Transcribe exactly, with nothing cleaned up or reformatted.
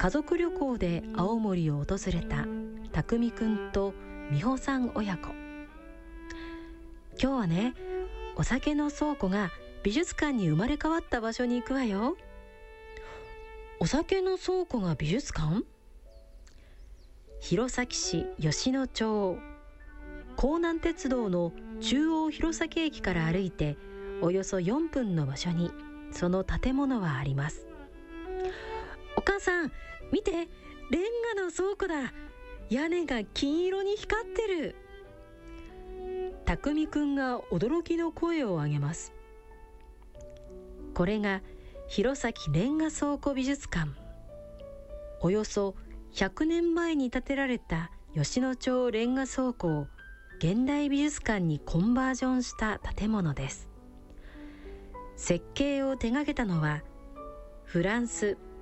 家族旅行で青森を訪れた匠くんと美穂さん親子。今日はね、お酒の倉庫が美術館に生まれ変わった場所に行くわよ。お酒の倉庫が美術館？弘前市吉野町、弘南鉄道の中央弘前駅から歩いておよそよんぷんの場所にその建物はあります。お母さん、見て、レンガの倉庫だ。屋根が金色に光ってる。匠くんが驚きの声を上げます。これが弘前レンガ倉庫美術館。およそひゃくねんまえに建てられた吉野町レンガ倉庫を現代美術館にコンバージョンした建物です。設計を手掛けたのはフランス